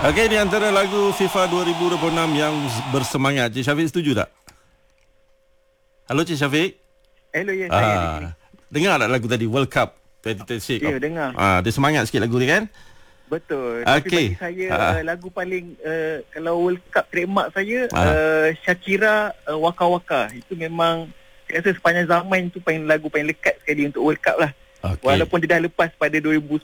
Okey, di antara lagu FIFA 2026 yang bersemangat, Cik Syafiq setuju tak? Halo Cik Syafiq. Hello, ya, saya di sini. Dengar tak lagu tadi, World Cup 2026? Ya, dengar. Dia semangat sikit lagu ni kan? Betul. Okey. Tapi bagi saya lagu paling kalau World Cup trademark saya Shakira Waka Waka. Itu memang saya rasa sepanjang zaman tu lagu paling lekat sekali untuk World Cup lah. Okay. Walaupun dia dah lepas pada 2010.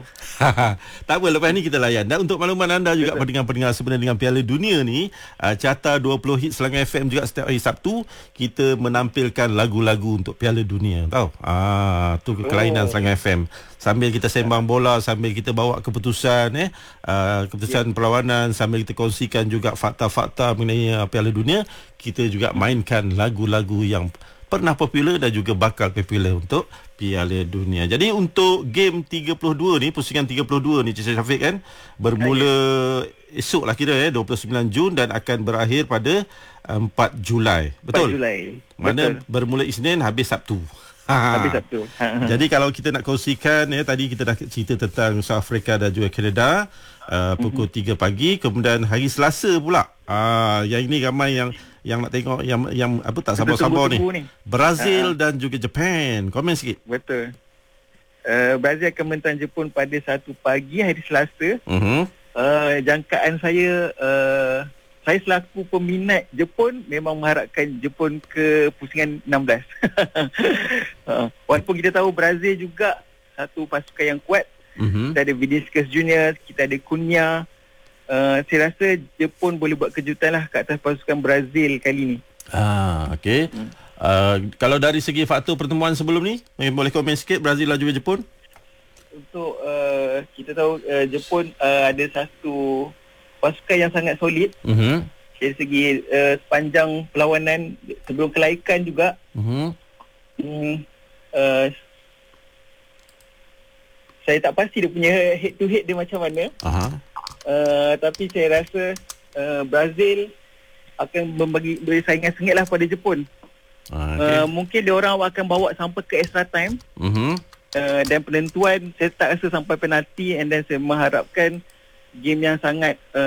Tak apa, lepas ni kita layan. Dan untuk makluman anda juga, pendengar-pendengar, sebenarnya dengan Piala Dunia ni, Carta 20 Hit Selangor FM juga setiap hari Sabtu kita menampilkan lagu-lagu untuk Piala Dunia. Tahu? Tu kelainan Selangor FM. Sambil kita sembang bola, sambil kita bawa keputusan keputusan perlawanan, sambil kita kongsikan juga fakta-fakta mengenai Piala Dunia, kita juga mainkan lagu-lagu yang pernah popular dan juga bakal popular untuk Piala Dunia. Jadi untuk game 32 ni, pusingan 32 ni Cik Syafiq kan, bermula esok lah kira 29 Jun dan akan berakhir pada 4 Julai. Betul? 4 Julai. Mana betul. bermula Isnin habis Sabtu. Habis Sabtu. Jadi kalau kita nak kongsikan, tadi kita dah cerita tentang South Africa dan juga Canada, pukul 3 pagi, kemudian hari Selasa pula. Yang ini ramai yang nak tengok, yang apa tak sabar-sabar ni. Brazil dan juga Japan. Komen sikit. Betul. Brazil akan menentang Jepun pada 1 pagi hari Selasa. Jangkaan saya selaku peminat Jepun memang mengharapkan Jepun ke pusingan 16. Walaupun kita tahu Brazil juga satu pasukan yang kuat. Kita ada Vinicius Junior, kita ada Cunha. Saya rasa Jepun boleh buat kejutan lah kat atas pasukan Brazil kali ni. Okey. Kalau dari segi faktor pertemuan sebelum ni, boleh komen sikit Brazil dan juga Jepun? Untuk kita tahu Jepun ada satu pasukan yang sangat solid. Dari segi sepanjang perlawanan sebelum kelaikan juga. Saya tak pasti dia punya head to head dia macam mana. Tapi saya rasa Brazil akan beri saingan sengit lah pada Jepun. Mungkin dia orang akan bawa sampai ke extra time. Dan penentuan saya tak rasa sampai penalti, and then saya mengharapkan game yang sangat